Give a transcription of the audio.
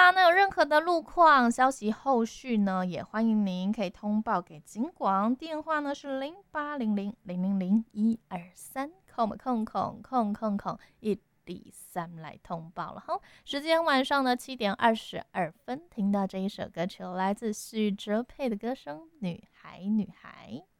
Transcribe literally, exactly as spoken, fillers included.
啦，那有任何的路况消息后续呢，也欢迎您可以通报给警广，电话呢是零八零零零零零一二三，空空空空空空一第三来通报了。好，时间晚上的七点二十二分，听到这一首歌曲来自许哲佩的歌声《女孩女孩》。